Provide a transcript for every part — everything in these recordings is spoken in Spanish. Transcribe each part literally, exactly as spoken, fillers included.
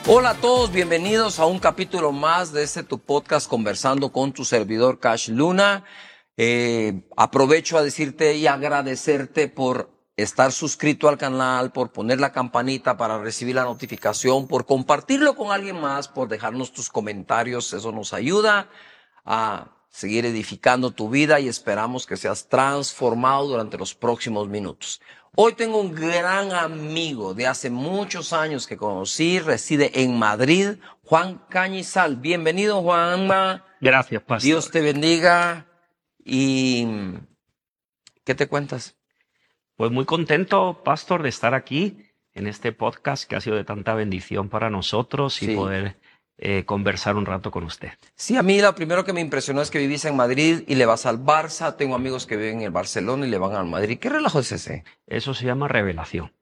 Hola a todos, bienvenidos a un capítulo más de este tu podcast Conversando con tu servidor Cash Luna. Eh, aprovecho a decirte y agradecerte por estar suscrito al canal, por poner la campanita para recibir la notificación, por compartirlo con alguien más, por dejarnos tus comentarios. Eso nos ayuda a seguir edificando tu vida y esperamos que seas transformado durante los próximos minutos. Hoy tengo un gran amigo de hace muchos años que conocí, reside en Madrid, Juan Cañizal. Bienvenido, Juanma. Gracias, pastor. Dios te bendiga. ¿Y qué te cuentas? Pues muy contento, pastor, de estar aquí en este podcast que ha sido de tanta bendición para nosotros y Sí. poder eh, conversar un rato con usted. Sí, a mí lo primero que me impresionó es que vivís en Madrid y le vas al Barça. Tengo amigos que viven en el Barcelona y le van al Madrid. ¿Qué relajo es ese? Eso se llama revelación.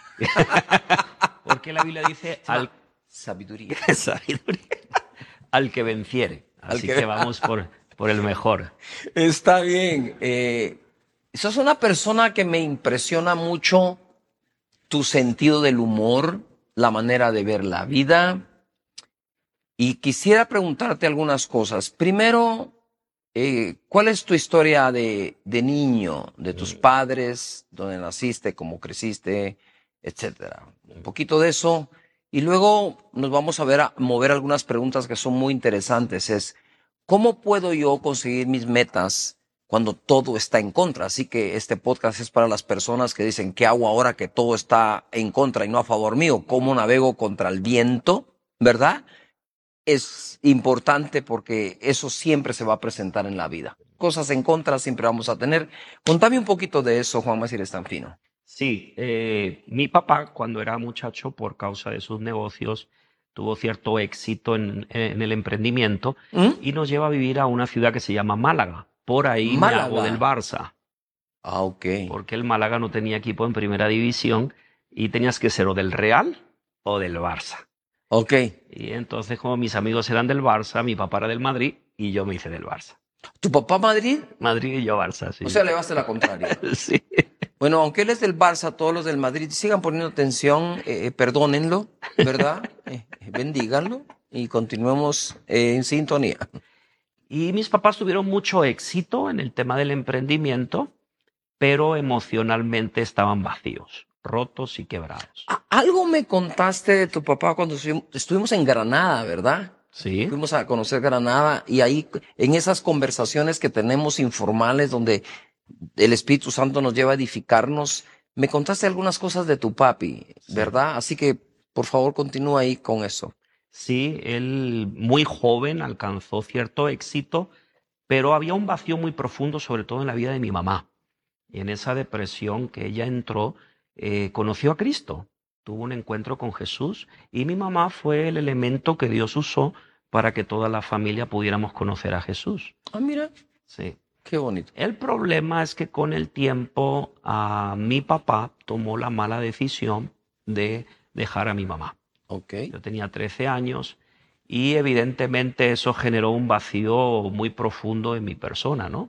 Porque la Biblia dice al, Sabiduría. sabiduría, al que venciere. Así que- que vamos por, por el mejor. Está bien. Eh, sos una persona que me impresiona mucho tu sentido del humor, la manera de ver la vida. Y quisiera preguntarte algunas cosas. Primero, eh, ¿cuál es tu historia de, de niño, de tus padres, dónde naciste, cómo creciste, etcétera? Un poquito de eso. Y luego nos vamos a ver a mover algunas preguntas que son muy interesantes. Es, ¿cómo puedo yo conseguir mis metas cuando todo está en contra? Así que este podcast es para las personas que dicen, ¿qué hago ahora que todo está en contra y no a favor mío? ¿Cómo navego contra el viento? ¿Verdad? Es importante porque eso siempre se va a presentar en la vida. Cosas en contra siempre vamos a tener. Contame un poquito de eso, Juanma, si eres tan fino. Sí, eh, mi papá cuando era muchacho, por causa de sus negocios, tuvo cierto éxito en, en el emprendimiento ¿Mm? y nos lleva a vivir a una ciudad que se llama Málaga. Por ahí me hago Málaga. del Barça, Ah, ok. porque el Málaga no tenía equipo en primera división y tenías que ser o del Real o del Barça. Ok. Y entonces, como mis amigos eran del Barça, mi papá era del Madrid y yo me hice del Barça. ¿Tu papá Madrid? Madrid y yo Barça, sí. O sea, le vas a la contraria. Sí. Bueno, aunque él es del Barça, todos los del Madrid sigan poniendo atención, eh, perdónenlo, ¿verdad? Eh, bendíganlo y continuemos eh, en sintonía. Y mis papás tuvieron mucho éxito en el tema del emprendimiento, pero emocionalmente estaban vacíos, rotos y quebrados. A- Algo me contaste de tu papá cuando estuvimos- estuvimos en Granada, ¿verdad? Sí, Fuimos a conocer Granada y ahí en esas conversaciones que tenemos informales donde el Espíritu Santo nos lleva a edificarnos, me contaste algunas cosas de tu papi, ¿verdad? Así que por favor continúa ahí con eso. sí, él muy joven alcanzó cierto éxito, pero había un vacío muy profundo, sobre todo en la vida de mi mamá. Y en esa depresión que ella entró, eh, conoció a Cristo, tuvo un encuentro con Jesús y mi mamá fue el elemento que Dios usó para que toda la familia pudiéramos conocer a Jesús. Ah, mira, Sí. qué bonito. El problema es que con el tiempo a mi papá tomó la mala decisión de dejar a mi mamá. Ok. Yo tenía trece años y evidentemente eso generó un vacío muy profundo en mi persona, ¿no?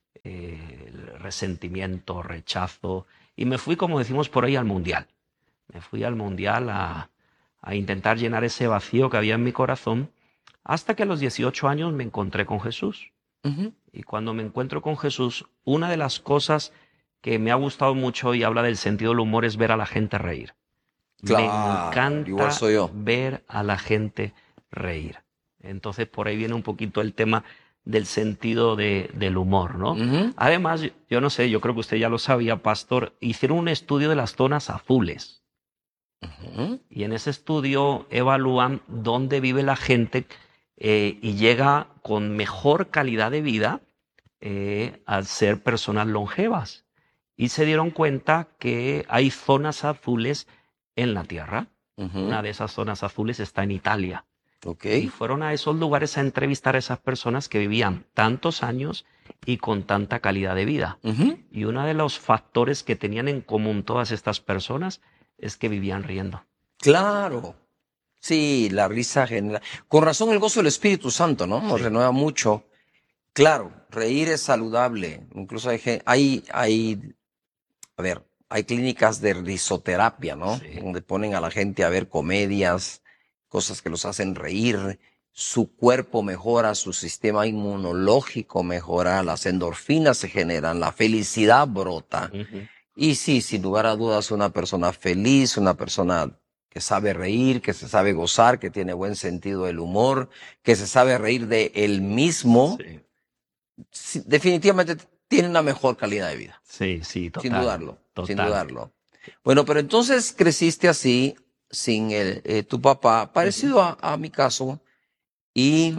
Eh, el resentimiento, rechazo, y me fui, como decimos por ahí, al mundial. Me fui al mundial a, a intentar llenar ese vacío que había en mi corazón, hasta que a los dieciocho años me encontré con Jesús. Ujú. Y cuando me encuentro con Jesús, una de las cosas que me ha gustado mucho y habla del sentido del humor es ver a la gente reír. Claro, me encanta igual soy yo. ver a la gente reír. Entonces por ahí viene un poquito el tema del sentido de, del humor, ¿no? Ujú. Además, yo no sé, yo creo que usted ya lo sabía, pastor, hicieron un estudio de las zonas azules Ujú. y en ese estudio evalúan dónde vive la gente eh, y llega con mejor calidad de vida eh, al ser personas longevas. Y se dieron cuenta que hay zonas azules en la Tierra. Ujú. Una de esas zonas azules está en Italia. Ok. Y fueron a esos lugares a entrevistar a esas personas que vivían tantos años y con tanta calidad de vida. Ujú. Y uno de los factores que tenían en común todas estas personas es que vivían riendo. Claro. Sí, la risa genera. Con razón el gozo del Espíritu Santo, ¿no? Nos Sí. renueva mucho. Claro, reír es saludable. Incluso hay, gen- hay, hay, a ver, hay clínicas de risoterapia, ¿no? Sí. Donde ponen a la gente a ver comedias cosas que los hacen reír, su cuerpo mejora, su sistema inmunológico mejora, las endorfinas se generan, la felicidad brota. Ujú. Y sí, sin lugar a dudas, una persona feliz, una persona que sabe reír, que se sabe gozar, que tiene buen sentido del humor, que se sabe reír de él mismo, Sí, sí, definitivamente tiene una mejor calidad de vida, sí, sí, sin total, dudarlo, sin total. dudarlo. Bueno, pero entonces creciste así, sin el, eh, tu papá, Ujú. parecido a, a mi caso, y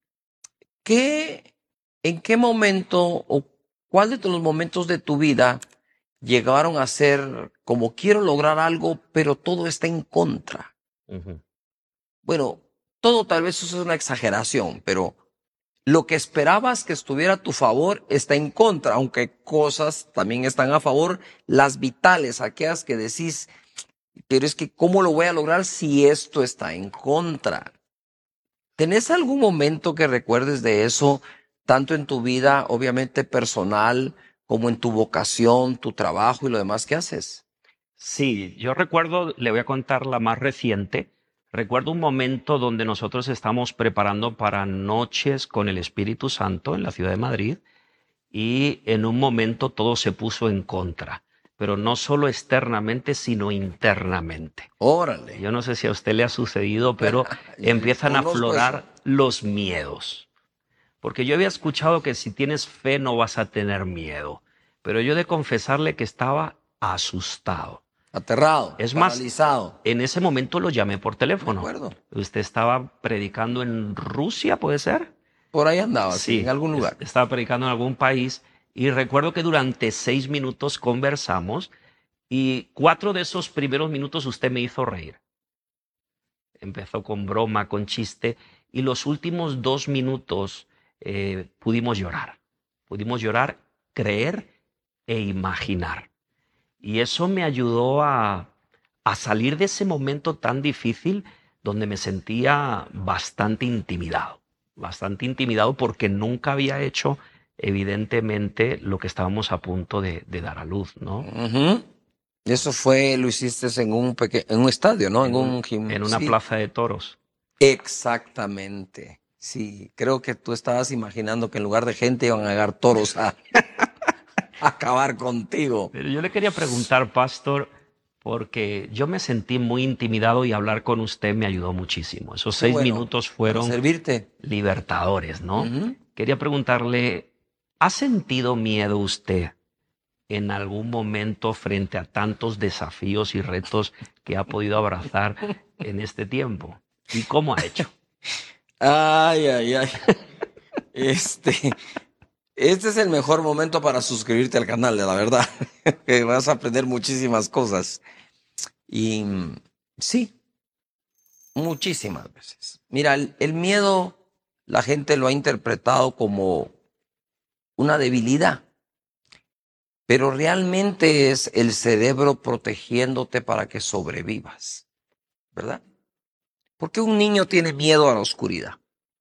¿qué, en qué momento o cuál de los momentos de tu vida llegaron a ser como quiero lograr algo, pero todo está en contra? Ujú. Bueno, todo tal vez eso es una exageración, pero lo que esperabas que estuviera a tu favor está en contra, aunque cosas también están a favor, las vitales, aquellas que decís, pero es que ¿cómo lo voy a lograr si esto está en contra? ¿Tenés algún momento que recuerdes de eso, tanto en tu vida, obviamente personal, como en tu vocación, tu trabajo y lo demás que haces? Sí, yo recuerdo, le voy a contar la más reciente. Recuerdo un momento donde nosotros estamos preparando para Noches con el Espíritu Santo en la ciudad de Madrid y en un momento todo se puso en contra, pero no solo externamente, sino internamente. Órale, Yo no sé si a usted le ha sucedido, pero empiezan a conozco eso. aflorar los miedos. Porque yo había escuchado que si tienes fe no vas a tener miedo, pero yo he de confesarle que estaba asustado. Aterrado, Es más, paralizado. en ese momento lo llamé por Me teléfono. acuerdo. Usted estaba predicando en Rusia, ¿puede ser? Por ahí andaba, sí, en Sí, algún es- lugar. estaba predicando en algún país y recuerdo que durante seis minutos conversamos y cuatro de esos primeros minutos usted me hizo reír. Empezó con broma, con chiste y los últimos dos minutos eh, pudimos llorar. Pudimos llorar, creer e imaginar. Y eso me ayudó a, a salir de ese momento tan difícil donde me sentía bastante intimidado. Bastante intimidado porque nunca había hecho, evidentemente, lo que estábamos a punto de, de dar a luz, ¿no? Ujú. Eso fue, lo hiciste en un peque- en un estadio, ¿no? En En, un, un gim, en una sí. plaza de toros. Exactamente. Sí, creo que tú estabas imaginando que en lugar de gente iban a llegar toros a, a acabar contigo. Pero yo le quería preguntar, pastor, porque yo me sentí muy intimidado y hablar con usted me ayudó muchísimo. Esos Qué seis bueno, minutos para fueron servirte. libertadores, ¿no? Ujú. Quería preguntarle, ¿ha sentido miedo usted en algún momento frente a tantos desafíos y retos que ha podido abrazar en este tiempo? ¿Y cómo ha hecho? Ay, ay, ay. Este, este es el mejor momento para suscribirte al canal, de la verdad. Que vas a aprender muchísimas cosas. Y mm, sí, muchísimas veces. Mira, el, el miedo, la gente lo ha interpretado como una debilidad, pero realmente es el cerebro protegiéndote para que sobrevivas, ¿verdad? ¿Por qué un niño tiene miedo a la oscuridad?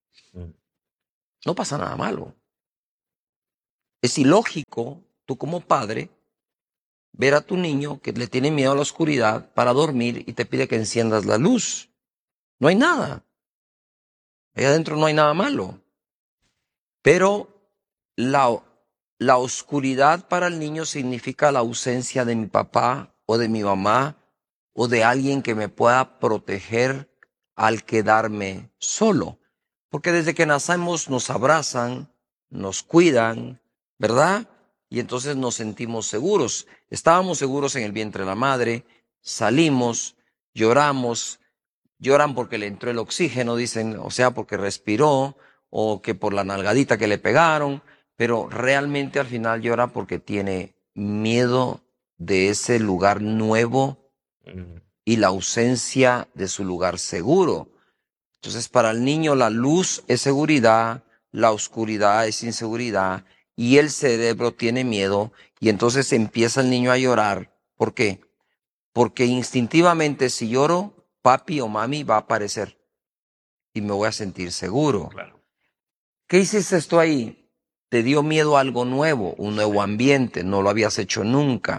No pasa nada malo. Es ilógico, tú como padre, ver a tu niño que le tiene miedo a la oscuridad para dormir y te pide que enciendas la luz. No hay nada. Allá adentro no hay nada malo. Pero la, la oscuridad para el niño significa la ausencia de mi papá o de mi mamá o de alguien que me pueda proteger al quedarme solo. Porque desde que nacemos nos abrazan, nos cuidan, ¿verdad? Y entonces nos sentimos seguros. Estábamos seguros en el vientre de la madre, salimos, lloramos, lloran porque le entró el oxígeno, dicen, o sea, porque respiró, o que por la nalgadita que le pegaron, pero realmente al final llora porque tiene miedo de ese lugar nuevo Mm. y la ausencia de su lugar seguro. Entonces, para el niño la luz es seguridad, la oscuridad es inseguridad y el cerebro tiene miedo y entonces empieza el niño a llorar. ¿Por qué? Porque instintivamente si lloro, papi o mami va a aparecer y me voy a sentir seguro. Claro. ¿Qué hiciste esto ahí? Te dio miedo a algo nuevo, un nuevo Sí. ambiente, no lo habías hecho nunca.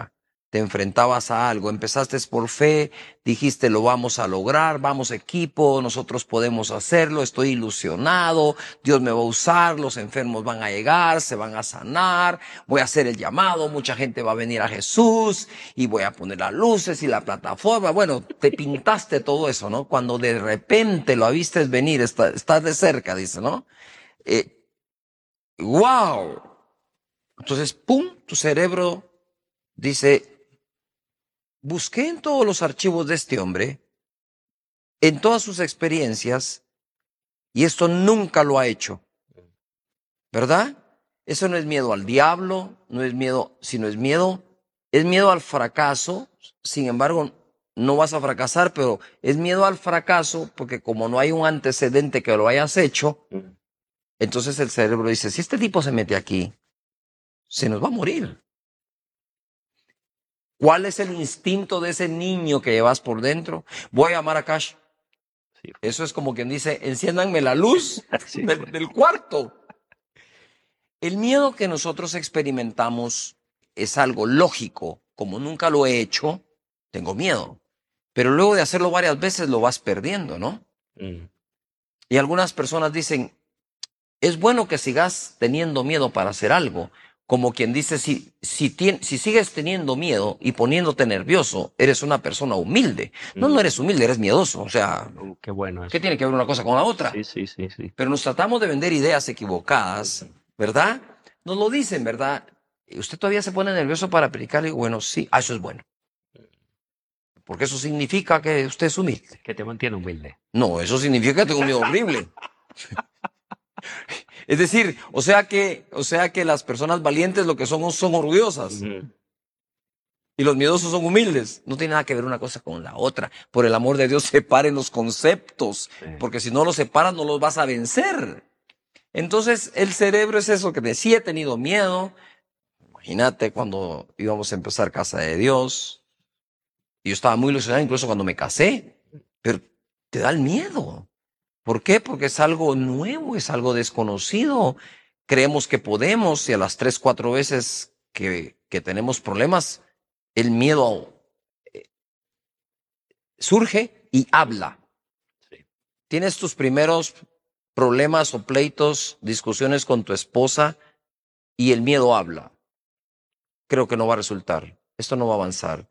te enfrentabas a algo, empezaste por fe, dijiste lo vamos a lograr, vamos equipo, nosotros podemos hacerlo, estoy ilusionado, Dios me va a usar, los enfermos van a llegar, se van a sanar, voy a hacer el llamado, mucha gente va a venir a Jesús y voy a poner las luces y la plataforma. Bueno, te pintaste todo eso, ¿no? Cuando de repente lo viste venir, estás está de cerca, dice, ¿no? Eh, ¡Wow! Entonces, ¡pum! Tu cerebro dice, busqué en todos los archivos de este hombre, en todas sus experiencias, y esto nunca lo ha hecho. ¿Verdad? Eso no es miedo al diablo, no es miedo, sino es miedo, es miedo al fracaso. Sin embargo, no vas a fracasar, pero es miedo al fracaso porque como no hay un antecedente que lo hayas hecho, entonces el cerebro dice, si este tipo se mete aquí, se nos va a morir. ¿Cuál es el instinto de ese niño que llevas por dentro? Voy a llamar a Cash. Sí. Eso es como quien dice, enciéndanme la luz Sí. del, del cuarto. El miedo que nosotros experimentamos es algo lógico. Como nunca lo he hecho, tengo miedo. Pero luego de hacerlo varias veces lo vas perdiendo, ¿no? Mm. Y algunas personas dicen, es bueno que sigas teniendo miedo para hacer algo. Como quien dice, si, si, tien, si sigues teniendo miedo y poniéndote nervioso, eres una persona humilde. No, no eres humilde, eres miedoso. O sea, Uh, qué bueno eso. ¿qué tiene que ver una cosa con la otra? Sí, sí, sí, sí. Pero nos tratamos de vender ideas equivocadas, ¿verdad? Nos lo dicen, ¿verdad? ¿Usted todavía se pone nervioso para predicar? Y digo, bueno, sí, ah, eso es bueno. Porque eso significa que usted es humilde. Que te mantiene humilde. No, eso significa que tengo un miedo horrible. Es decir, o sea que, o sea que las personas valientes lo que son son orgullosas. Mm. Y los miedosos son humildes. No tiene nada que ver una cosa con la otra. Por el amor de Dios, separen los conceptos. Sí. Porque si no los separas, no los vas a vencer. Entonces, el cerebro es eso que te sí he tenido miedo. Imagínate cuando íbamos a empezar Casa de Dios. Y yo estaba muy ilusionado incluso cuando me casé. Pero te da el miedo. ¿Por qué? Porque es algo nuevo, es algo desconocido. Creemos que podemos y a las tres, cuatro veces que, que tenemos problemas, el miedo eh, surge y habla. Sí. Tienes tus primeros problemas o pleitos, discusiones con tu esposa y el miedo habla. Creo que no va a resultar. Esto no va a avanzar.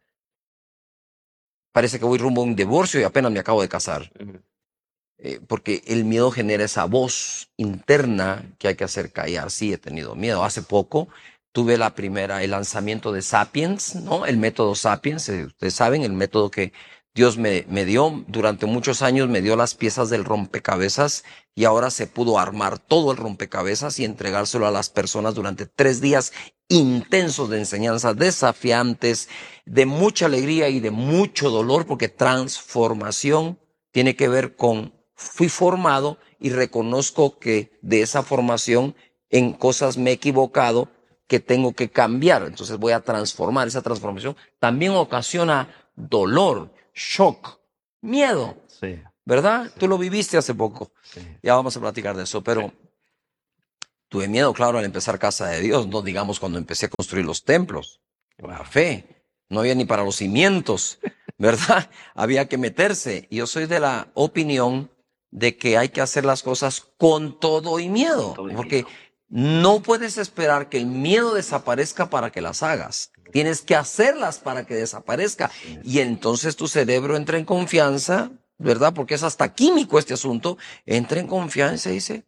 Parece que voy rumbo a un divorcio y apenas me acabo de casar. Mm. Eh, porque el miedo genera esa voz interna que hay que hacer callar. Sí, he tenido miedo. Hace poco tuve la primera, el lanzamiento de Sapiens, ¿no? El método Sapiens, eh, ustedes saben, el método que Dios me, me dio. Durante muchos años me dio las piezas del rompecabezas y ahora se pudo armar todo el rompecabezas y entregárselo a las personas durante tres días intensos de enseñanzas desafiantes, de mucha alegría y de mucho dolor, porque transformación tiene que ver con fui formado y reconozco que de esa formación en cosas me he equivocado que tengo que cambiar. Entonces voy a transformar. Esa transformación también ocasiona dolor, shock, miedo, Sí. ¿verdad? Sí. Tú lo viviste hace poco. Sí. Ya vamos a platicar de eso, pero tuve miedo, claro, al empezar Casa de Dios, no digamos cuando empecé a construir los templos. La fe, no había ni para los cimientos, ¿verdad? Había que meterse. Y yo soy de la opinión de que hay que hacer las cosas con todo y miedo, Todo y porque miedo. no puedes esperar que el miedo desaparezca para que las hagas. Tienes que hacerlas para que desaparezca. Sí. Y entonces tu cerebro entra en confianza, ¿verdad? Porque es hasta químico este asunto. Entra en confianza y dice,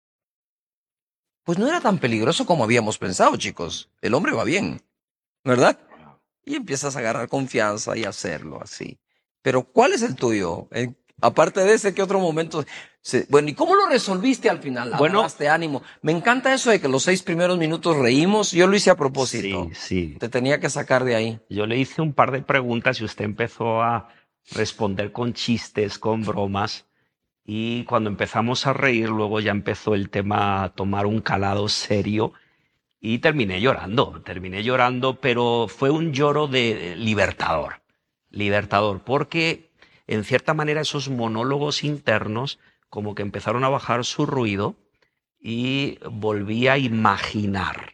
pues no era tan peligroso como habíamos pensado, chicos. El hombre va bien, ¿verdad? Y empiezas a agarrar confianza y hacerlo así. Pero ¿cuál es el tuyo? Eh, aparte de ese, ¿qué otro momento? Se, bueno, ¿y cómo lo resolviste al final? Bueno, Agarraste ánimo. Me encanta eso de que los seis primeros minutos reímos. Yo lo hice a propósito. sí, sí. Te tenía que sacar de ahí. Yo le hice un par de preguntas y usted empezó a responder con chistes, con bromas. Y cuando empezamos a reír, luego ya empezó el tema a tomar un calado serio y terminé llorando, terminé llorando, pero fue un lloro de libertador, libertador, porque en cierta manera esos monólogos internos como que empezaron a bajar su ruido y volví a imaginar,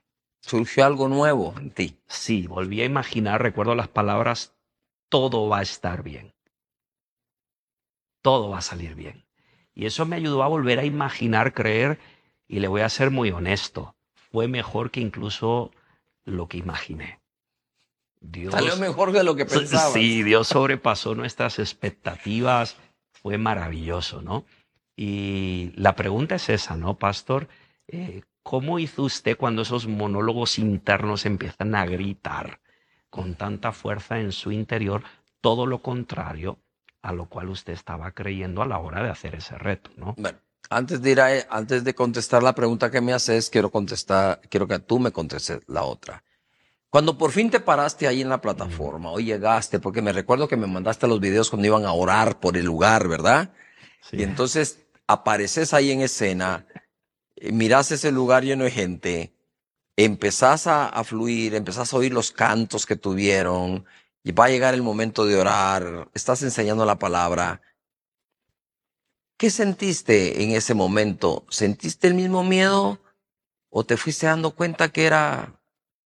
Surgió algo nuevo en ti. Sí, volví a imaginar, recuerdo las palabras, todo va a estar bien. Todo va a salir bien. Y eso me ayudó a volver a imaginar, creer, y le voy a ser muy honesto, fue mejor que incluso lo que imaginé. Salió Dios, mejor de lo que pensabas. sí, Dios sobrepasó nuestras expectativas, fue maravilloso, ¿no? Y la pregunta es esa, ¿no, pastor? Eh, ¿Cómo hizo usted cuando esos monólogos internos empiezan a gritar con tanta fuerza en su interior todo lo contrario a lo cual usted estaba creyendo a la hora de hacer ese reto, ¿no? Bueno, antes de ir a, antes de contestar la pregunta que me haces, quiero contestar, quiero que tú me contestes la otra. Cuando por fin te paraste ahí en la plataforma, Mm, hoy llegaste, porque me recuerdo que me mandaste los videos cuando iban a orar por el lugar, ¿verdad? sí. Y entonces apareces ahí en escena, eh, miras ese lugar lleno de gente, empezás a, a fluir, empezás a oír los cantos que tuvieron, y va a llegar el momento de orar, estás enseñando la palabra. ¿Qué sentiste en ese momento? ¿Sentiste el mismo miedo o te fuiste dando cuenta que era,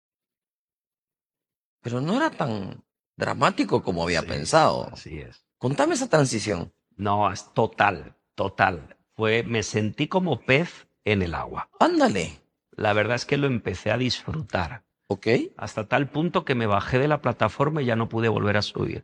pero no era tan dramático como había Sí, pensado? así es. Contame esa transición. No, es total, total. Fue, me sentí como pez en el agua. Ándale, La verdad es que lo empecé a disfrutar, ¿ok? hasta tal punto que me bajé de la plataforma y ya no pude volver a subir.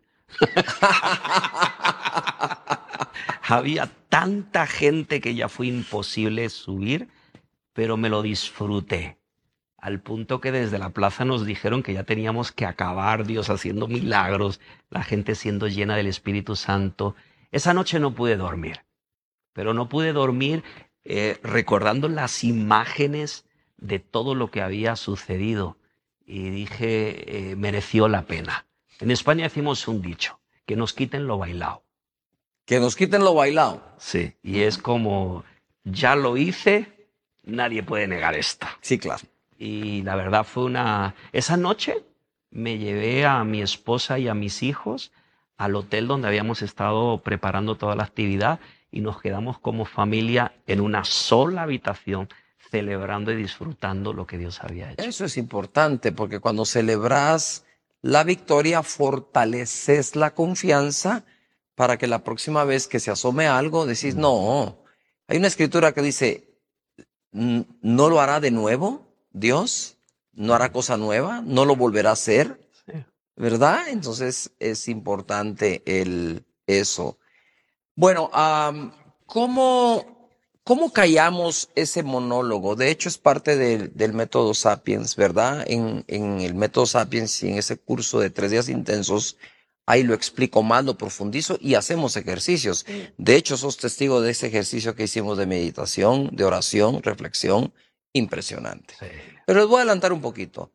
Había tanta gente que ya fue imposible subir, pero me lo disfruté. Al punto que desde la plaza nos dijeron que ya teníamos que acabar, Dios haciendo milagros, la gente siendo llena del Espíritu Santo. Esa noche no pude dormir, pero no pude dormir eh, recordando las imágenes de todo lo que había sucedido. Y dije, eh, mereció la pena. En España decimos un dicho, que nos quiten lo bailado. Que nos quiten lo bailado. Sí, y es como, ya lo hice, nadie puede negar esto. Sí, claro. Y la verdad fue una... Esa noche me llevé a mi esposa y a mis hijos al hotel donde habíamos estado preparando toda la actividad y nos quedamos como familia en una sola habitación celebrando y disfrutando lo que Dios había hecho. Eso es importante porque cuando celebras la victoria fortaleces la confianza para que la próxima vez que se asome algo decís, Mm, no, hay una escritura que dice, "N- no lo hará de nuevo Dios, no hará mm, cosa nueva, no lo volverá a hacer, sí. ¿verdad?" Entonces es importante el, eso. Bueno, am, ¿cómo, cómo callamos ese monólogo? De hecho, es parte del, del método Sapiens, ¿verdad? En, en el método Sapiens y en ese curso de tres días intensos, ahí lo explico más, lo profundizo y hacemos ejercicios. De hecho, sos testigo de ese ejercicio que hicimos de meditación, de oración, reflexión, impresionante. Sí. Pero les voy a adelantar un poquito.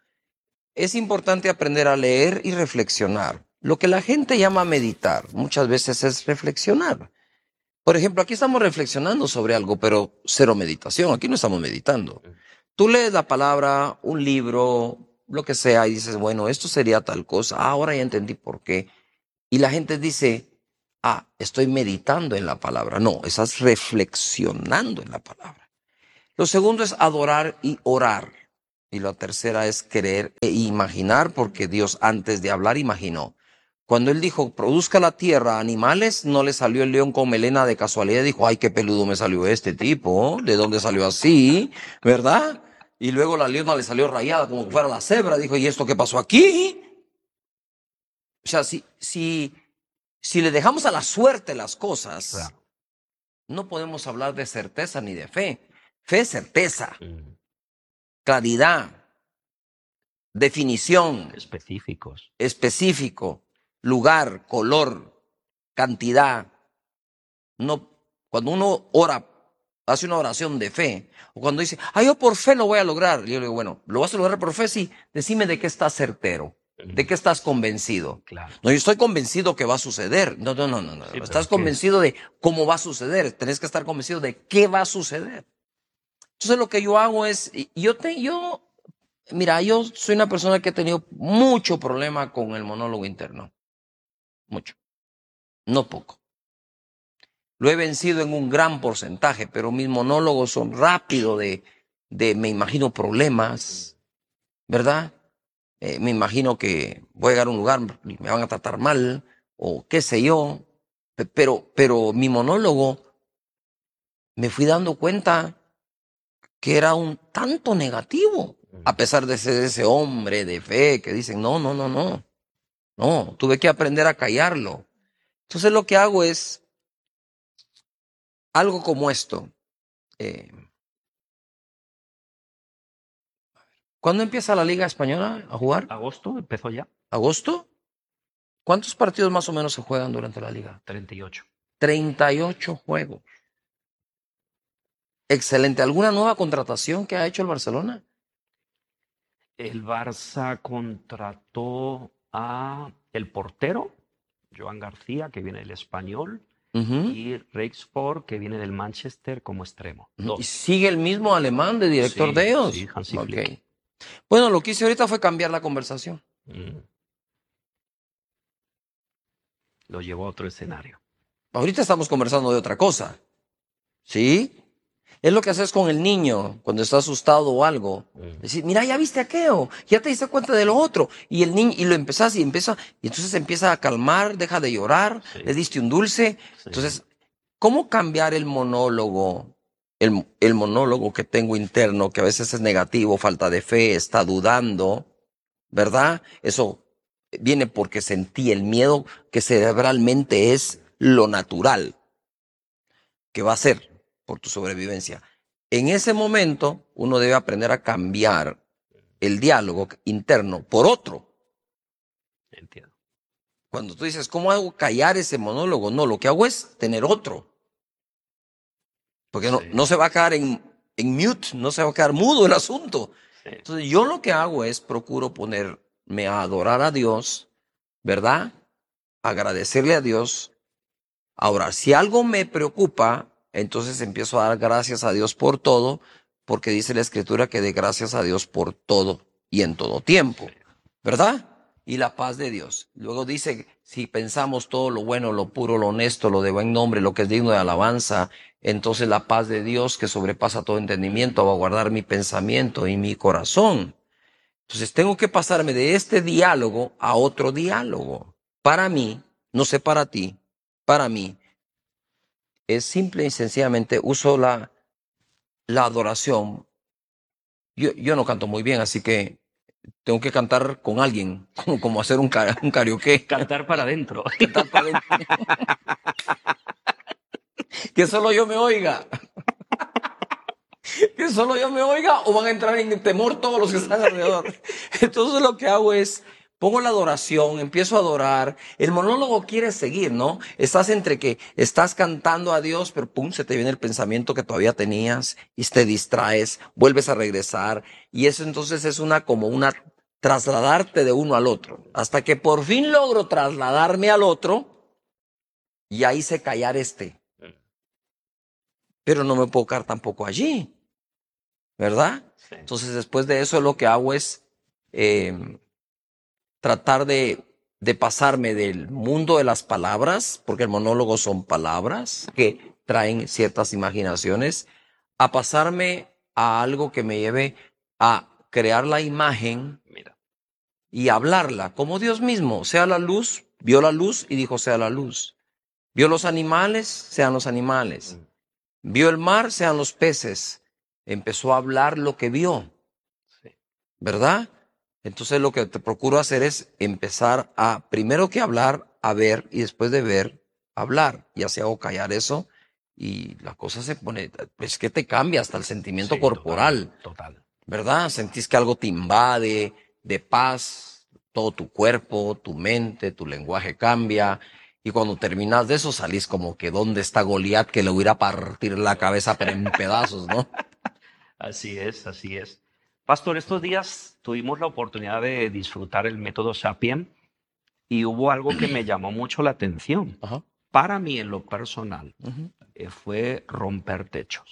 Es importante aprender a leer y reflexionar. Lo que la gente llama meditar muchas veces es reflexionar. Por ejemplo, aquí estamos reflexionando sobre algo, pero cero meditación. Aquí no estamos meditando. Tú lees la palabra, un libro, lo que sea, y dices, bueno, esto sería tal cosa. Ah, ahora ya entendí por qué. Y la gente dice, ah, estoy meditando en la palabra. No, estás reflexionando en la palabra. Lo segundo es adorar y orar. Y la tercera es creer e imaginar, porque Dios antes de hablar imaginó. Cuando él dijo, produzca la tierra animales, no le salió el león con melena de casualidad. Dijo, ay, qué peludo me salió este tipo, ¿de dónde salió así? ¿Verdad? Y luego la leona le salió rayada como si fuera la cebra. Dijo, ¿y esto qué pasó aquí? O sea, si, si, si le dejamos a la suerte las cosas, Claro. no podemos hablar de certeza ni de fe. Fe es certeza, Mm, claridad, definición, específicos. específico, lugar, color, cantidad. No, cuando uno ora, hace una oración de fe, o cuando dice, ah, yo por fe lo voy a lograr, yo le digo, bueno, ¿lo vas a lograr por fe? Sí, decime de qué estás certero, de Mm, qué estás convencido. claro. No, yo estoy convencido que va a suceder. No, no, no, no, no. Sí, pero Estás ¿qué es? convencido de cómo va a suceder. Tenés que estar convencido de qué va a suceder. Entonces lo que yo hago es, y- yo te, yo, mira, yo soy una persona que ha tenido mucho problema con el monólogo interno. Mucho. No poco. Lo he vencido en un gran porcentaje, pero mis monólogos son rápidos de, de me imagino problemas, ¿verdad? Eh, me imagino que voy a llegar a un lugar y me van a tratar mal, o qué sé yo. Pe- Pero, pero mi monólogo me fui dando cuenta que era un tanto negativo, a pesar de ser ese hombre de fe que dicen, no, no, no, no, no, tuve que aprender a callarlo. Entonces lo que hago es algo como esto. Eh, ¿Cuándo empieza la Liga Española a jugar? Agosto empezó ya, ¿Agosto? ¿Cuántos partidos más o menos se juegan durante la liga? treinta y ocho. treinta y ocho juegos. Excelente. ¿Alguna nueva contratación que ha hecho el Barcelona? El Barça contrató a el portero, Joan García, que viene del Español, Ujú, y Rexford, que viene del Manchester como extremo. ujú. ¿Y Dos. sigue el mismo alemán de director Sí, de sí, ellos? Hansi Ok. Flick. Bueno, lo que hice ahorita fue cambiar la conversación. Mm, Lo llevó a otro escenario. Ahorita estamos conversando de otra cosa. ¿Sí? Es lo que haces con el niño cuando está asustado o algo. Mm, Decir, mira, ya viste aquello, ya te diste cuenta de lo otro. Y el niño, y lo empezás y empieza, y entonces empieza a calmar, deja de llorar, Sí, le diste un dulce. sí, Entonces, ¿cómo cambiar el monólogo? El, el monólogo que tengo interno, que a veces es negativo, falta de fe, está dudando, ¿verdad? Eso viene porque sentí el miedo que cerebralmente es lo natural que va a ser por tu sobrevivencia. En ese momento, uno debe aprender a cambiar el diálogo interno por otro. entiendo. Cuando tú dices, ¿cómo hago callar ese monólogo? No, lo que hago es tener otro. Porque no, Sí, no se va a quedar en, en mute, no se va a quedar mudo el asunto. sí, Entonces, yo lo que hago es procuro ponerme a adorar a Dios, ¿verdad? Agradecerle a Dios. Ahora, si algo me preocupa, entonces empiezo a dar gracias a Dios por todo, porque dice la Escritura que dé gracias a Dios por todo y en todo tiempo, sí. ¿verdad? Y la paz de Dios. Luego dice, si pensamos todo lo bueno, lo puro, lo honesto, lo de buen nombre, lo que es digno de alabanza, entonces la paz de Dios que sobrepasa todo entendimiento va a guardar mi pensamiento y mi corazón. Entonces tengo que pasarme de este diálogo a otro diálogo. Para mí, no sé para ti, para mí es simple y sencillamente uso la, la adoración. Yo, yo no canto muy bien, así que tengo que cantar con alguien, como, como hacer un, ca- un karaoke, Cantar para adentro. cantar para adentro. Que solo yo me oiga, que solo yo me oiga o van a entrar en temor todos los que están alrededor. Entonces lo que hago es pongo la adoración, empiezo a adorar. El monólogo quiere seguir, ¿no? Estás entre que estás cantando a Dios, pero pum, se te viene el pensamiento que todavía tenías y te distraes, vuelves a regresar y eso entonces es una como una trasladarte de uno al otro, hasta que por fin logro trasladarme al otro y ahí hice callar este, pero no me puedo quedar tampoco allí, ¿verdad? Sí, Entonces después de eso lo que hago es eh, tratar de, de pasarme del mundo de las palabras, porque el monólogo son palabras que traen ciertas imaginaciones, a pasarme a algo que me lleve a crear la imagen mira. y hablarla, como Dios mismo, sea la luz, vio la luz y dijo sea la luz. Vio los animales, sean los animales. Mm, Vio el mar, sean los peces. Empezó a hablar lo que vio. Sí, ¿Verdad? Entonces lo que te procuro hacer es empezar a, primero que hablar, a ver y después de ver, hablar. Y así hago callar eso y la cosa se pone, es que te cambia hasta el sentimiento sí, total, corporal, total. ¿verdad? Sentís que algo te invade de paz, todo tu cuerpo, tu mente, tu lenguaje cambia. Y cuando terminas de eso salís como que ¿dónde está Goliat que le hubiera a partir la cabeza pero en pedazos, ¿no? Así es, así es. Pastor, estos días tuvimos la oportunidad de disfrutar el método Sapien y hubo algo que me llamó mucho la atención. Ajá. Para mí, en lo personal, Ujú. eh, fue romper techos.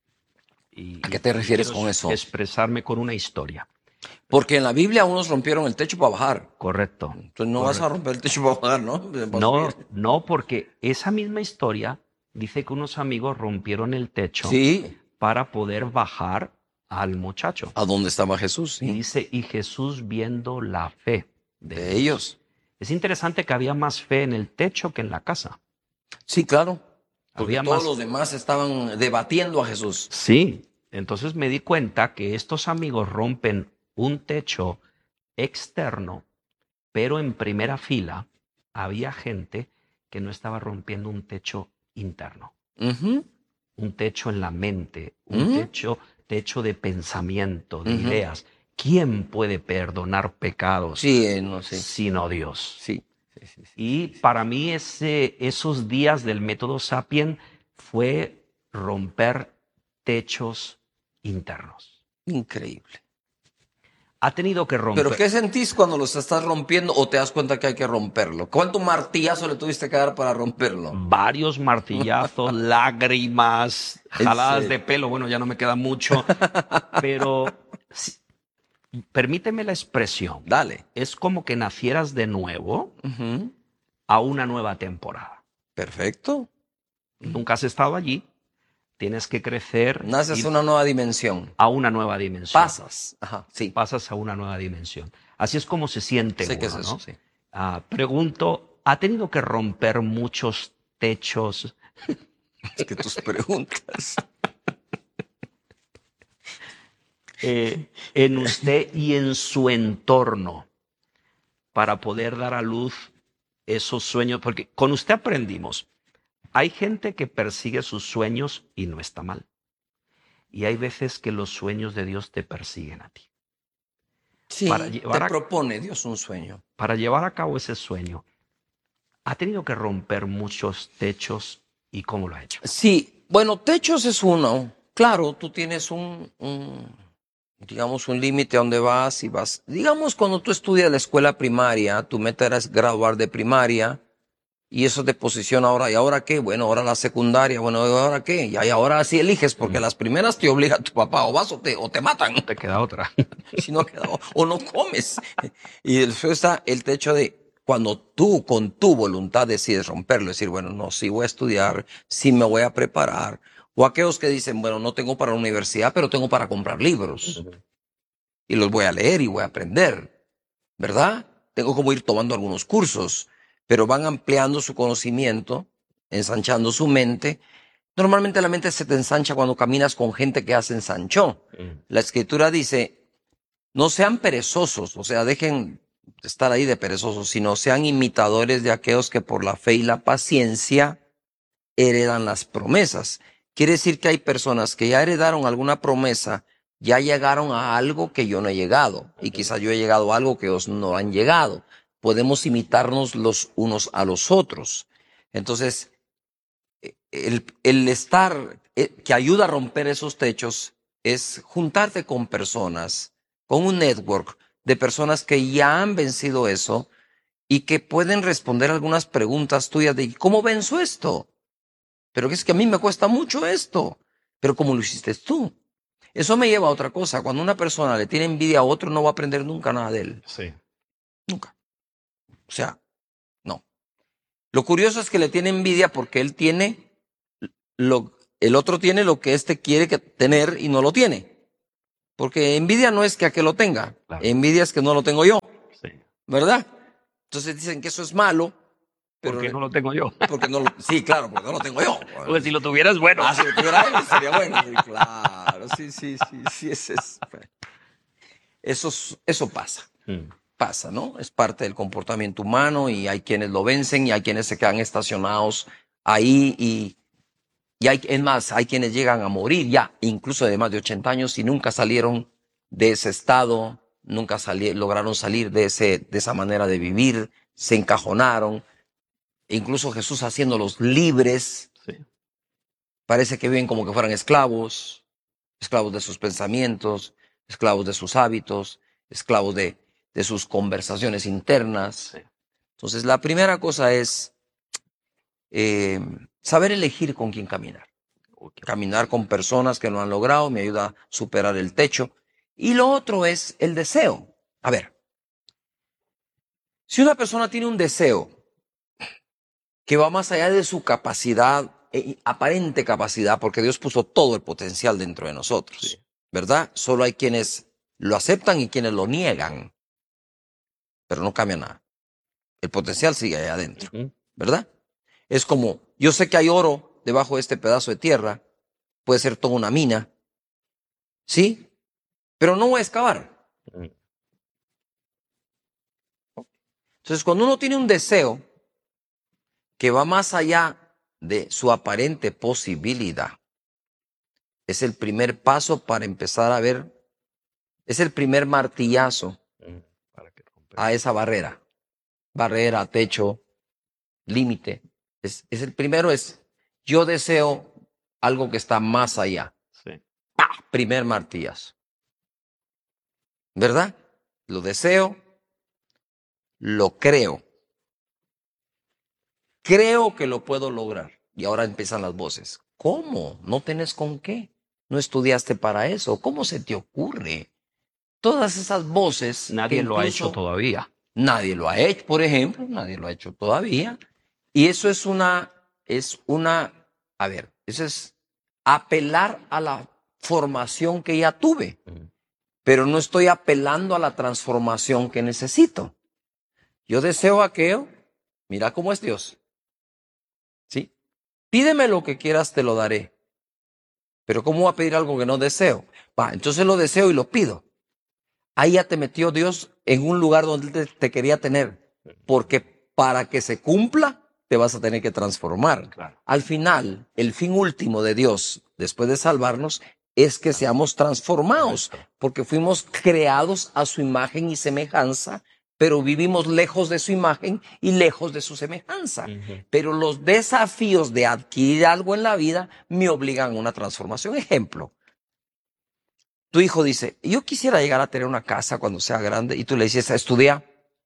¿A qué Y, te y refieres quiero con es- eso? expresarme con una historia. Porque en la Biblia unos rompieron el techo para bajar. Correcto, Entonces no vas a correcto. romper el techo para bajar, ¿no? Para subir. No, no, porque esa misma historia dice que unos amigos rompieron el techo Sí, para poder bajar al muchacho. ¿A dónde estaba Jesús? Y Sí. dice, y Jesús viendo la fe de, De ellos. Es interesante que había más fe en el techo que en la casa. Sí, claro. Porque Había todos más- los demás estaban debatiendo a Jesús. Sí, entonces me di cuenta que estos amigos rompen un techo externo, pero en primera fila había gente que no estaba rompiendo un techo interno, Ujú, un techo en la mente, un ujú, techo, techo de pensamiento, de ujú. ideas. ¿Quién puede perdonar pecados Sí, eh, no sé. sino Dios? Sí. Sí, sí, sí. Y para mí ese, esos días del método Sapien fue romper techos internos. Increíble. Ha tenido que romper ¿Pero qué sentís cuando los estás rompiendo o te das cuenta que hay que romperlo? ¿Cuánto martillazo le tuviste que dar para romperlo? varios martillazos, lágrimas, ¿En jaladas serio? de pelo. Bueno, ya no me queda mucho, pero sí, permíteme la expresión. Dale. Es como que nacieras de nuevo Ujú. a una nueva temporada. Perfecto. Nunca has estado allí, tienes que crecer, Naces ir a una nueva dimensión. a una nueva dimensión. Pasas. Ajá, sí. Pasas a una nueva dimensión. Así es como se siente Sé uno, qué es eso, ¿no? sí. Ah, pregunto, ¿ha tenido que romper muchos techos Es que tus preguntas. eh, en usted y en su entorno para poder dar a luz esos sueños? Porque con usted aprendimos, hay gente que persigue sus sueños y no está mal. Y hay veces que los sueños de Dios te persiguen a ti. Sí, Para te llevar a- propone Dios un sueño. Para llevar a cabo ese sueño, ha tenido que romper muchos techos. ¿Y cómo lo ha hecho? Sí, bueno, techos es uno. Claro, tú tienes un, un, digamos, un límite a donde vas y vas. Digamos, cuando tú estudias la escuela primaria, tu meta era graduar de primaria y eso te posiciona ahora. ¿Y ahora qué? Bueno, ahora la secundaria. Bueno, ¿y ahora qué? Y ahí ahora sí eliges, porque Mm. las primeras te obliga tu papá, o vas o te, o te matan. Te queda otra. Si no queda, o, o no comes. Y después está el techo de cuando tú con tu voluntad decides romperlo, decir, bueno, no, sí voy a estudiar, sí me voy a preparar. O aquellos que dicen, bueno, no tengo para la universidad, pero tengo para comprar libros. Y los voy a leer y voy a aprender, ¿verdad? Tengo como ir tomando algunos cursos, pero van ampliando su conocimiento, ensanchando su mente. Normalmente la mente se te ensancha cuando caminas con gente que hace ensanchó. La escritura dice, no sean perezosos, o sea, dejen de estar ahí de perezosos, sino sean imitadores de aquellos que por la fe y la paciencia heredan las promesas. Quiere decir que hay personas que ya heredaron alguna promesa, ya llegaron a algo que yo no he llegado, y quizás yo he llegado a algo que ellos no han llegado. Podemos imitarnos los unos a los otros. Entonces, el, el estar, eh, que ayuda a romper esos techos, es juntarte con personas, con un network de personas que ya han vencido eso y que pueden responder algunas preguntas tuyas de ¿cómo venzo esto? Pero es que a mí me cuesta mucho esto. Pero ¿cómo lo hiciste tú? Eso me lleva a otra cosa. Cuando una persona le tiene envidia a otro, no va a aprender nunca nada de él. Sí. Nunca. O sea, no. Lo curioso es que le tiene envidia porque él tiene lo, el otro tiene lo que éste quiere que tener y no lo tiene. Porque envidia no es que aquel lo tenga. Claro. Envidia es que no lo tengo yo. Sí. ¿Verdad? Entonces dicen que eso es malo. Pero Porque no lo tengo yo. Porque no lo, sí, claro, porque no lo tengo yo. Porque si lo tuvieras, bueno. Ah, si lo tuviera él, sería bueno. Sí, claro, sí, sí, sí, sí, ese es, eso, eso pasa, Mm. pasa, ¿no? Es parte del comportamiento humano y hay quienes lo vencen y hay quienes se quedan estacionados ahí y, y hay, es más, hay quienes llegan a morir ya, incluso de más de ochenta años y nunca salieron de ese estado, nunca sali, lograron salir de, ese, de esa manera de vivir, se encajonaron. Incluso Jesús haciéndolos libres, Sí. parece que viven como que fueran esclavos, esclavos de sus pensamientos, esclavos de sus hábitos, esclavos de, de sus conversaciones internas. Sí. Entonces, la primera cosa es eh, saber elegir con quién caminar. Okay. Caminar con personas que lo han logrado me ayuda a superar el techo. Y lo otro es el deseo. A ver, si una persona tiene un deseo que va más allá de su capacidad, eh, aparente capacidad, porque Dios puso todo el potencial dentro de nosotros. Sí. ¿verdad? Solo hay quienes lo aceptan y quienes lo niegan, pero no cambia nada. El potencial sigue ahí adentro, ¿verdad? Es como, yo sé que hay oro debajo de este pedazo de tierra, puede ser toda una mina, ¿sí? Pero no voy a excavar. Entonces, cuando uno tiene un deseo que va más allá de su aparente posibilidad, es el primer paso para empezar a ver, es el primer martillazo a esa barrera. Barrera, techo, límite. Es, es el primero es, yo deseo algo que está más allá. Sí. ¡Pah! Primer martillazo. ¿Verdad? Lo deseo, lo creo. Creo que lo puedo lograr. Y ahora empiezan las voces. ¿Cómo? ¿No tenés con qué? ¿No estudiaste para eso? ¿Cómo se te ocurre? Todas esas voces. Nadie lo ha hecho todavía. Nadie lo ha hecho, por ejemplo, nadie lo ha hecho todavía. Y eso es una, es una, a ver, eso es apelar a la formación que ya tuve, pero no estoy apelando a la transformación que necesito. Yo deseo aquello, mira cómo es Dios. ¿Sí? Pídeme lo que quieras, te lo daré. Pero ¿cómo voy a pedir algo que no deseo? Va, entonces lo deseo y lo pido. Ahí ya te metió Dios en un lugar donde te, te quería tener. Porque para que se cumpla, te vas a tener que transformar. Claro. Al final, el fin último de Dios, después de salvarnos, es que seamos transformados. Porque fuimos creados a su imagen y semejanza, pero vivimos lejos de su imagen y lejos de su semejanza. Uh-huh. Pero los desafíos de adquirir algo en la vida me obligan a una transformación. Ejemplo. Tu hijo dice, yo quisiera llegar a tener una casa cuando sea grande, y tú le dices, estudia,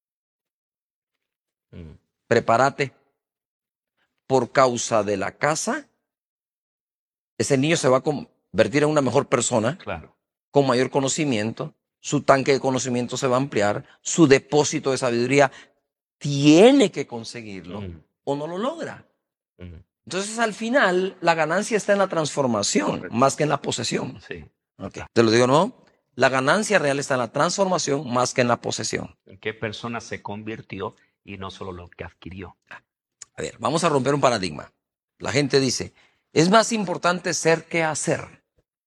mm. prepárate. Por causa de la casa, ese niño se va a convertir en una mejor persona, claro, con mayor conocimiento, su tanque de conocimiento se va a ampliar, su depósito de sabiduría tiene que conseguirlo, mm. o no lo logra. Mm. Entonces, al final, la ganancia está en la transformación, correcto, más que en la posesión. Sí. Okay. Te lo digo, ¿no? La ganancia real está en la transformación más que en la posesión. ¿En qué persona se convirtió y no solo lo que adquirió? A ver, vamos a romper un paradigma. La gente dice, es más importante ser que hacer.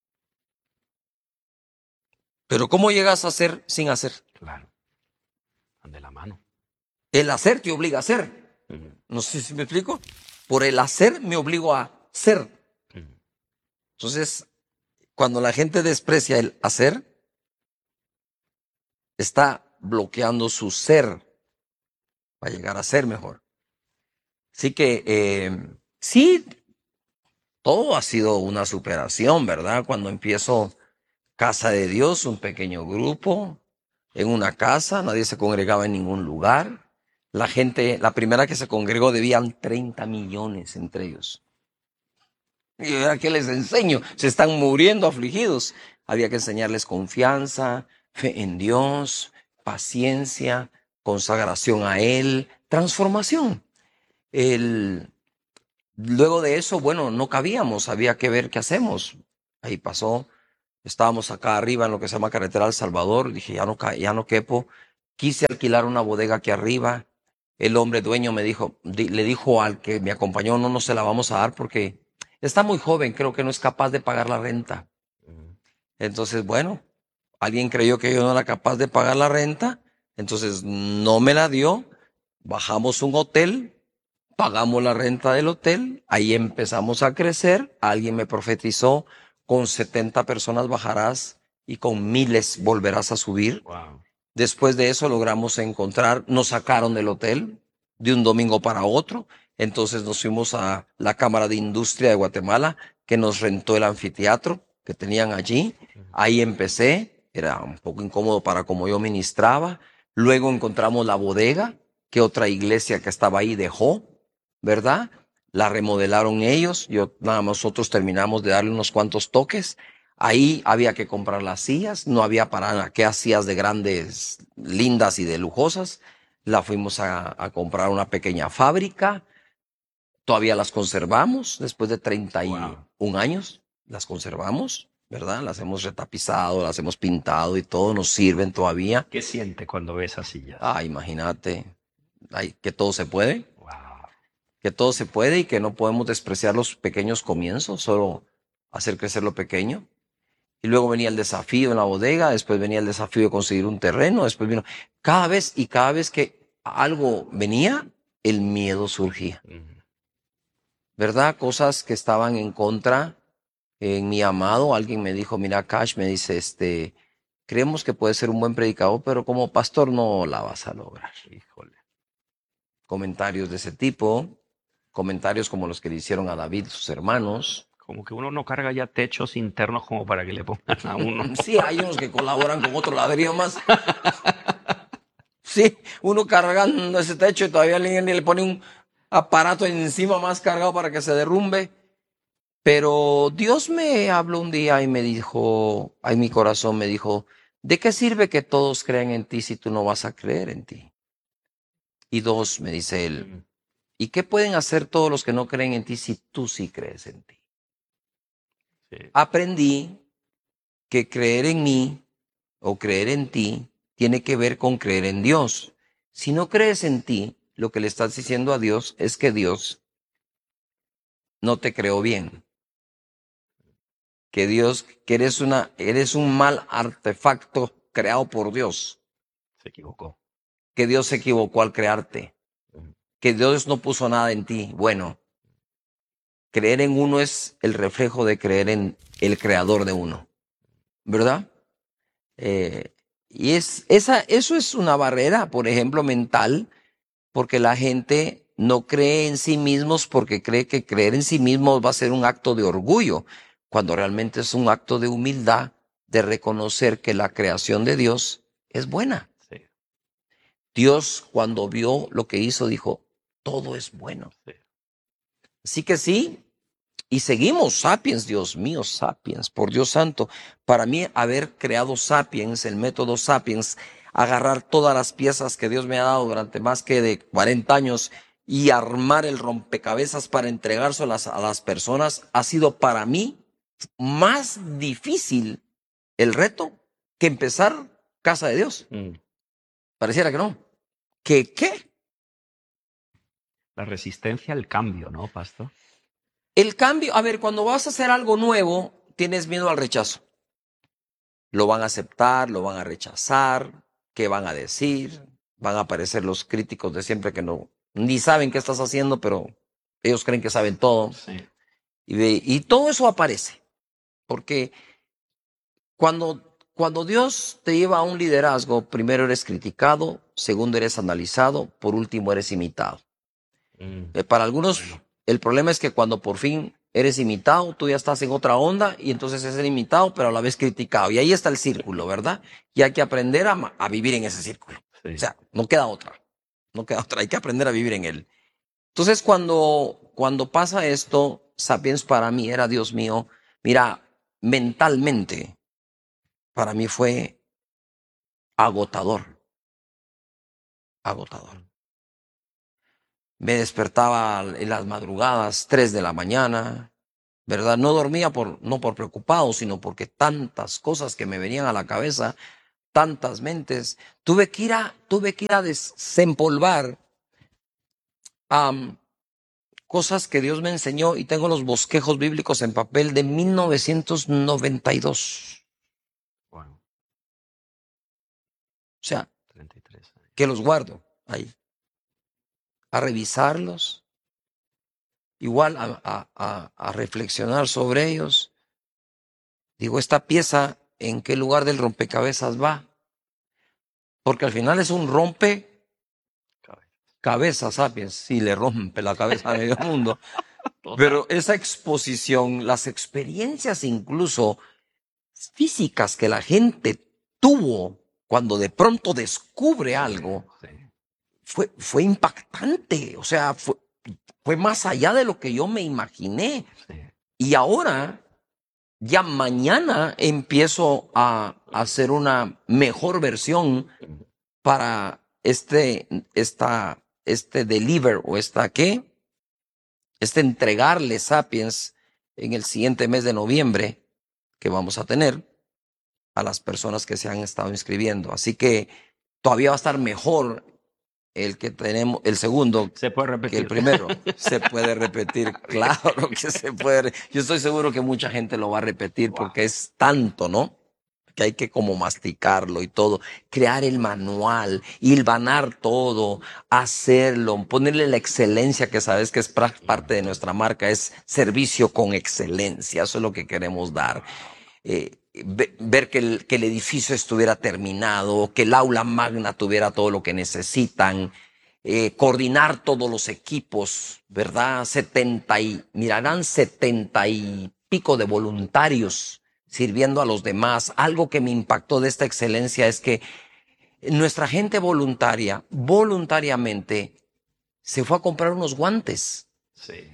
Pero ¿cómo llegas a ser sin hacer? Claro, de la mano. El hacer te obliga a hacer. Uh-huh. No sé si me explico. Por el hacer me obligo a ser. Uh-huh. Entonces, cuando la gente desprecia el hacer, está bloqueando su ser para llegar a ser mejor. Así que eh, sí, todo ha sido una superación, ¿verdad? Cuando empiezo Casa de Dios, un pequeño grupo, en una casa, nadie se congregaba en ningún lugar. La gente, la primera que se congregó debían treinta millones entre ellos. Y ahora, ¿qué les enseño? Se están muriendo afligidos. Había que enseñarles confianza, fe en Dios, paciencia, consagración a Él, transformación. El, luego de eso, bueno, no cabíamos, había que ver qué hacemos. Ahí pasó, estábamos acá arriba en lo que se llama Carretera El Salvador, dije, ya no, ya no quepo. Quise alquilar una bodega aquí arriba. El hombre dueño me dijo, le dijo al que me acompañó, no, no se la vamos a dar porque está muy joven, creo que no es capaz de pagar la renta. Entonces, bueno, alguien creyó que yo no era capaz de pagar la renta, entonces no me la dio. Bajamos un hotel, pagamos la renta del hotel, ahí empezamos a crecer. Alguien me profetizó, con setenta personas bajarás y con miles volverás a subir. Wow. Después de eso logramos encontrar, nos sacaron del hotel de un domingo para otro. Entonces nos fuimos a la Cámara de Industria de Guatemala, que nos rentó el anfiteatro que tenían allí. Ahí empecé, era un poco incómodo para como yo ministraba. Luego encontramos la bodega que otra iglesia que estaba ahí dejó, ¿verdad? La remodelaron ellos, yo, nada, nosotros terminamos de darle unos cuantos toques. Ahí había que comprar las sillas, no había para qué sillas de grandes, lindas y de lujosas. La fuimos a, a comprar una pequeña fábrica. Todavía las conservamos después de treinta y un wow. años, las conservamos. ¿verdad? Las hemos retapizado, las hemos pintado y todo, nos sirven todavía. ¿Qué siente cuando ve esas sillas? Ah, imagínate, ay, que todo se puede, Wow. que todo se puede y que no podemos despreciar los pequeños comienzos, solo hacer crecer lo pequeño. Y luego venía el desafío en la bodega, después venía el desafío de conseguir un terreno, después vino, cada vez y cada vez que algo venía, el miedo surgía, Mm. ¿verdad? Cosas que estaban en contra en mi amado. Alguien me dijo, mira, Cash, me dice, este, creemos que puedes ser un buen predicador, pero como pastor no la vas a lograr. Híjole. Comentarios de ese tipo, comentarios como los que le hicieron a David y sus hermanos. Como que uno no carga ya techos internos como para que le pongan a uno. Sí, hay unos que colaboran con otro ladrillo más. Sí, uno cargando ese techo y todavía alguien le pone un aparato encima más cargado para que se derrumbe. Pero Dios me habló un día y me dijo, en mi corazón me dijo, ¿de qué sirve que todos crean en ti si tú no vas a creer en ti? Y dos, me dice él, Mm. ¿y qué pueden hacer todos los que no creen en ti si tú sí crees en ti? Sí. Aprendí que creer en mí o creer en ti tiene que ver con creer en Dios. Si no crees en ti, lo que le estás diciendo a Dios es que Dios no te creó bien. Que Dios, que eres una, eres un mal artefacto creado por Dios. Se equivocó. Que Dios se equivocó al crearte. Mm. Que Dios no puso nada en ti. Bueno, creer en uno es el reflejo de creer en el creador de uno. ¿Verdad? Eh, y es, esa, eso es una barrera, por ejemplo, mental, porque la gente no cree en sí mismos porque cree que creer en sí mismos va a ser un acto de orgullo, cuando realmente es un acto de humildad, de reconocer que la creación de Dios es buena. Sí. Dios, cuando vio lo que hizo, dijo, todo es bueno. Sí. Así que sí, y seguimos, Sapiens, Dios mío, Sapiens, por Dios santo. Para mí, haber creado Sapiens, el método Sapiens, agarrar todas las piezas que Dios me ha dado durante más que de cuarenta años y armar el rompecabezas para entregárselas a las personas, ha sido para mí más difícil el reto que empezar Casa de Dios. Mm. Pareciera que no. ¿Qué qué? La resistencia al cambio, ¿no, pastor? El cambio, a ver, cuando vas a hacer algo nuevo, tienes miedo al rechazo. Lo van a aceptar, lo van a rechazar, ¿qué van a decir? Van a aparecer los críticos de siempre que no, ni saben qué estás haciendo, pero ellos creen que saben todo. Sí. Y, de, y todo eso aparece, porque cuando, cuando Dios te lleva a un liderazgo, primero eres criticado, segundo eres analizado, por último eres imitado. Mm. Eh, para algunos, Bueno. el problema es que cuando por fin eres imitado, tú ya estás en otra onda y entonces es el imitado, pero a la vez criticado. Y ahí está el círculo, ¿verdad? Y hay que aprender a, a vivir en ese círculo. Sí. O sea, no queda otra. No queda otra. Hay que aprender a vivir en él. Entonces, cuando, cuando pasa esto, Sapiens para mí era, Dios mío, mira, mentalmente, para mí fue agotador. Agotador. Me despertaba en las madrugadas, tres de la mañana, ¿verdad? No dormía por, no por preocupado, sino porque tantas cosas que me venían a la cabeza, tantas mentes. Tuve que ir a, tuve que ir a desempolvar um, cosas que Dios me enseñó y tengo los bosquejos bíblicos en papel de mil novecientos noventa y dos. Bueno, O sea, treinta y tres años. que los guardo ahí. A revisarlos. Igual a, a, a, a reflexionar sobre ellos. Digo, esta pieza, ¿en qué lugar del rompecabezas va? Porque al final es un rompecabezas, Sapiens. Sí, le rompe la cabeza a medio mundo. Pero esa exposición, las experiencias incluso físicas que la gente tuvo cuando de pronto descubre algo, Sí. fue, fue impactante. O sea, fue, fue más allá de lo que yo me imaginé. Sí. Y ahora, ya mañana empiezo a hacer una mejor versión para este, esta, este deliver o esta qué, este entregarle Sapiens en el siguiente mes de noviembre que vamos a tener a las personas que se han estado inscribiendo. Así que todavía va a estar mejor el que tenemos, el segundo, Se puede que repetir. el primero. Se puede repetir, claro que se puede. Yo estoy seguro que mucha gente lo va a repetir porque es tanto, ¿no? Que hay que como masticarlo y todo, crear el manual, hilvanar todo, hacerlo, ponerle la excelencia que sabes que es parte de nuestra marca, es servicio con excelencia, eso es lo que queremos dar. Eh, ver que el, que el edificio estuviera terminado, que el aula magna tuviera todo lo que necesitan, eh, coordinar todos los equipos, ¿verdad? setenta y, mirarán setenta y pico de voluntarios sirviendo a los demás. Algo que me impactó de esta excelencia es que nuestra gente voluntaria, voluntariamente, se fue a comprar unos guantes. Sí.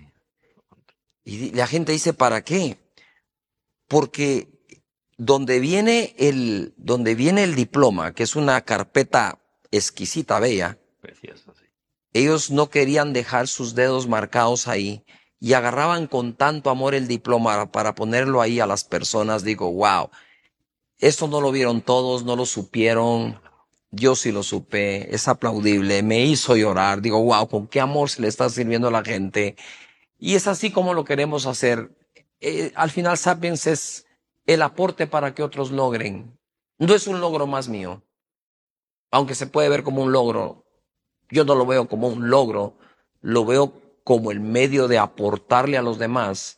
Y la gente dice, ¿para qué? Porque donde viene el, donde viene el diploma, que es una carpeta exquisita, bella, Precioso, sí. ellos no querían dejar sus dedos marcados ahí y agarraban con tanto amor el diploma para ponerlo ahí a las personas. Digo, wow, esto no lo vieron todos, no lo supieron. Yo sí lo supe, es aplaudible, me hizo llorar. Digo, wow, con qué amor se le está sirviendo a la gente. Y es así como lo queremos hacer. Eh, al final, Sapiens es el aporte para que otros logren. No es un logro más mío, aunque se puede ver como un logro. Yo no lo veo como un logro, lo veo como el medio de aportarle a los demás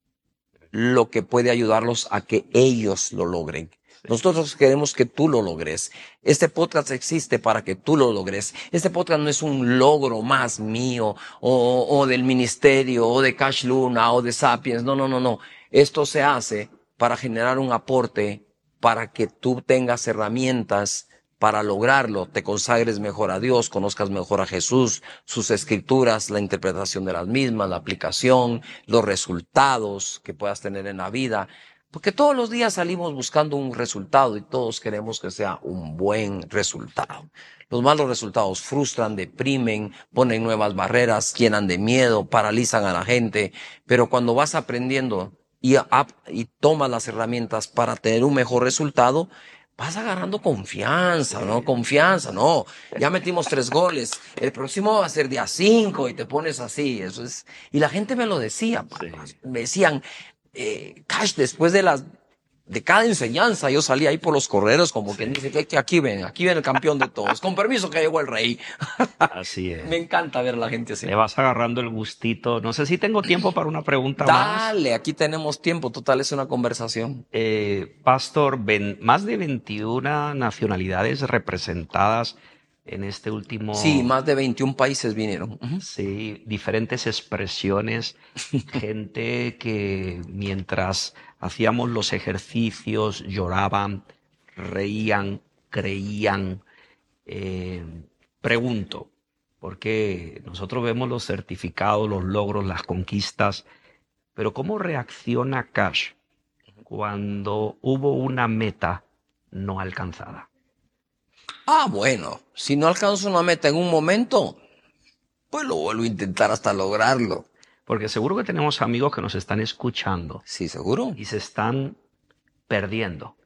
lo que puede ayudarlos a que ellos lo logren. Nosotros queremos que tú lo logres. Este podcast existe para que tú lo logres. Este podcast no es un logro más mío o, o del ministerio o de Cash Luna o de Sapiens. No, no, no, no. Esto se hace para generar un aporte para que tú tengas herramientas para lograrlo, te consagres mejor a Dios, conozcas mejor a Jesús, sus escrituras, la interpretación de las mismas, la aplicación, los resultados que puedas tener en la vida. Porque todos los días salimos buscando un resultado y todos queremos que sea un buen resultado. Los malos resultados frustran, deprimen, ponen nuevas barreras, llenan de miedo, paralizan a la gente. Pero cuando vas aprendiendo y, y tomas las herramientas para tener un mejor resultado, vas agarrando confianza, ¿no? Confianza, no. Ya metimos tres goles. El próximo va a ser día cinco y te pones así. Eso es. Y la gente me lo decía, sí. Me decían, eh, Cash, después de las, de cada enseñanza, yo salía ahí por los correros como sí. Que dice que, que aquí ven, aquí ven el campeón de todos. Con permiso que llegó el rey. Así es. Me encanta ver a la gente así. Le vas agarrando el gustito. No sé si tengo tiempo para una pregunta Dale, más. Dale, aquí tenemos tiempo. Total, es una conversación. Eh, Pastor, ven, más de veintiuna nacionalidades representadas en este último... Sí, más de veintiún países vinieron. Uh-huh. Sí, diferentes expresiones. Gente que mientras hacíamos los ejercicios lloraban, reían, creían. Eh, pregunto, porque nosotros vemos los certificados, los logros, las conquistas, pero ¿cómo reacciona Cash cuando hubo una meta no alcanzada? Ah, bueno, si no alcanzo una meta en un momento, pues lo vuelvo a intentar hasta lograrlo. Porque seguro que tenemos amigos que nos están escuchando. Sí, seguro. Y se están perdiendo.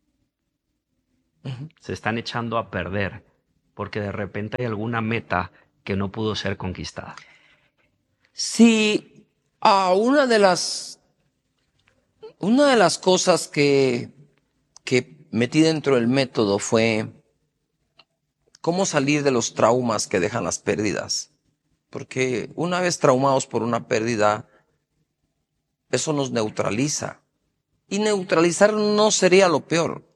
Uh-huh. Se están echando a perder porque de repente hay alguna meta que no pudo ser conquistada. Sí, ah, una de las, una de las cosas que, que metí dentro del método fue cómo salir de los traumas que dejan las pérdidas. Porque una vez traumados por una pérdida, eso nos neutraliza. Y neutralizar no sería lo peor.